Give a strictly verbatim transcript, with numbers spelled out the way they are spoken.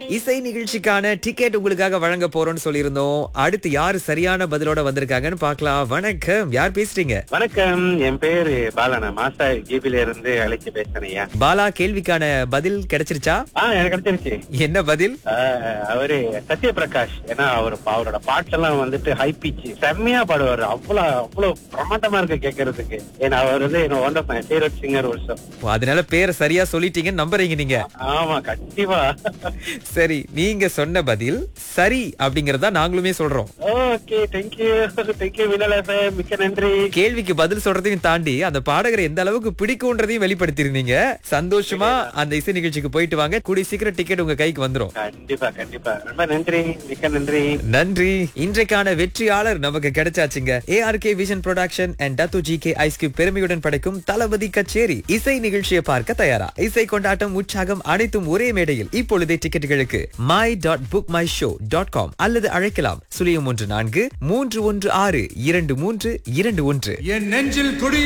இசை நிகழ்ச்சிக்கான டிக்கெட் உங்களுக்காக வழங்க போறோம்னு சொல்லியிருந்தோம். அடுத்து யாரு சரியான பதிலோட வந்திருக்காங்கன்னு பார்க்கலாம். வணக்கம், யார் பேசுறீங்க? வணக்கம், என் பேரு பாலா. மாசா ஜிபில இருந்து அழைச்சு பேசுறேன். பாலா, கேள்விக்கான பதில் கிடைச்சிருச்சா? ஆ, எனக்கு கிடைச்சிருச்சு. என்ன பதில்? ஆஹ், அவரு சத்யபிரகாஷ். ஏன்னா அவரு அவரோட பாட்டெல்லாம் வந்துட்டு ஹை பிச் செம்மையா பாடுவாரு. அவ்வளவு அவ்வளவு பிரமாண்டமா இருக்கு கேட்கறதுக்கு. ஏன்னா அவர் வந்து என்ன one of my favourite singer also. அதனால பேரை சரியா சொல்லிட்டீங்கன்னு நம்புறீங்க நீங்க? ஆமா, கண்டிப்பா. சரி, நீங்க சொன்ன பதில் சரி அப்படிங்கறதா நாங்களுமே சொல்றோம். ஓகே, தேங்க்யூ தேங்க்யூ மின்னல் எஃப்எம், மிக்க நன்றி. கேள்விக்கு பதில் சொல்றதையும் தாண்டி அந்த பாடகரை எந்த அளவுக்கு பிடிக்கும்ன்றதையும் வெளிப்படுத்திருந்தீங்க. சந்தோஷமா அந்த இசை நிகழ்ச்சிக்கு போயிட்டு வாங்க. கூடிய சீக்கிரம் டிக்கெட் உங்க கைக்கு வந்துரும். கண்டிப்பா கண்டிப்பா. ரொம்ப நன்றி, மிக்க நன்றி. நன்றி. இன்றைக்கான வெற்றியாளர் நமக்கு கிடைச்சாச்சுங்க. ARK vision production and Datuk G K ice cube பெருமையுடன் படைக்கும் தளபதி கச்சேரி இசை நிகழ்ச்சியை பார்க்க தயாரா? இசை கொண்டாட்டம், உற்சாகம் அனைத்தும் ஒரே மேடையில். இப்பொழுதே டிக்கெட்டுகளுக்கு my dot book my show dot com அல்லது அழைக்கலாம் சுழியம் ஒன்று நான்கு மூன்று ஒன்று ஆறு இரண்டு மூன்று இரண்டு ஒன்று. என் நெஞ்சில் குடி